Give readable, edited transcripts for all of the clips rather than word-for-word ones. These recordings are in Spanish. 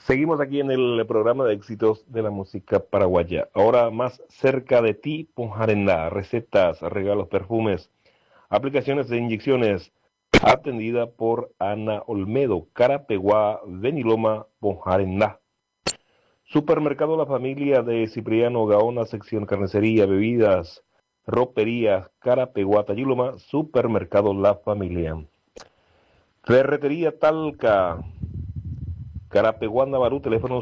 Seguimos aquí en el programa de éxitos de la música paraguaya. Ahora más cerca de ti, Ponjarendá. Recetas, regalos, perfumes, aplicaciones de inyecciones. Atendida por Ana Olmedo, Carapeguá, Beniloma, Ponjarendá. Supermercado La Familia de Cipriano Gaona, sección carnicería, bebidas, ropería, Carapeguá, Tayiloma, Supermercado La Familia. Ferretería Talca, Carapeguá, Navarú, teléfono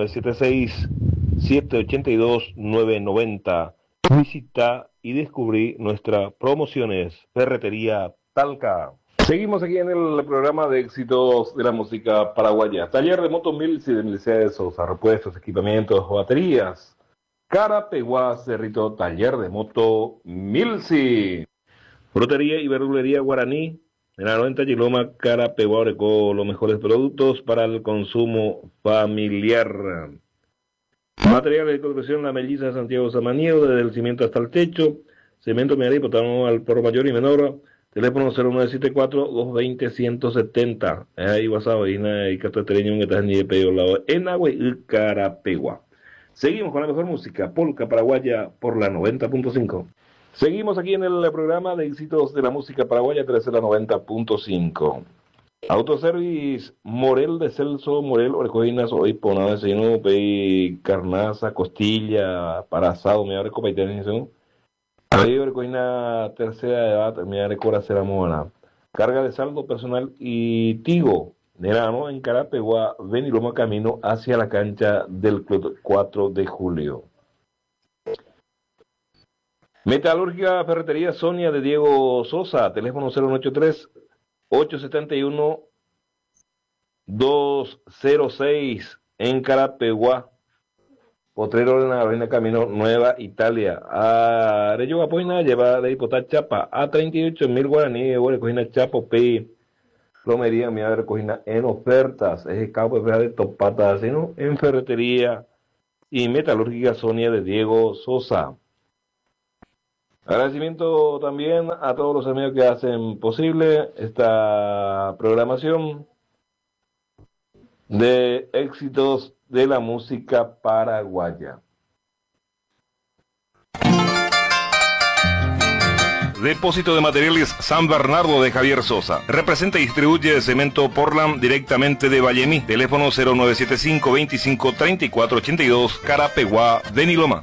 0976-782-990. Visita y descubrí nuestras promociones. Ferretería Talca. Seguimos aquí en el programa de éxitos de la música paraguaya. Taller de moto Milsi de Mercedes, repuestos, equipamientos, baterías. Carapeguá, Cerrito, taller de moto Milsi. Frutería y verdulería Guaraní. En la 90 Yiloma, Carapeguá, Orecó, los mejores productos para el consumo familiar. Materiales de construcción, La Melliza, Santiago Samaniego, desde el cimiento hasta el techo. Cemento, mineral y potano al por mayor y menor. Teléfono 0974-220-170. Ahí WhatsApp, y Catatereño, que está en Niepe, en Agua y Carapeguá. Seguimos con la mejor música, polka paraguaya por la 90.5. Seguimos aquí en el programa de éxitos de la música paraguaya 13 la 90.5. Autoservice Morel de Celso, Morel, Orecoinas, hoy ponado desayuno, pei carnaza, costilla, para asado, me abre copa y tenis, ¿no? Ahí Orecoina tercera edad, me abre cora será mona. Carga de saldo personal y Tigo, Nerano, en Carapeguá, Beniloma, camino hacia la cancha del Club 4 de julio. Metalúrgica Ferretería Sonia de Diego Sosa, teléfono 018-871-206 en Carapeguá. Potrero de Navarina, camino Nueva Italia. Arello Apoina lleva de hipotar chapa a 38.000 guaraníes, recogina chapo, pe, plomería, mi recogina en ofertas, es el campo de topata, sino en ferretería y metalúrgica Sonia de Diego Sosa. Agradecimiento también a todos los amigos que hacen posible esta programación de éxitos de la música paraguaya. Depósito de Materiales San Bernardo de Javier Sosa. Representa y distribuye cemento Portland directamente de Vallemí. Teléfono 0975-253482, Carapeguá, Beniloma.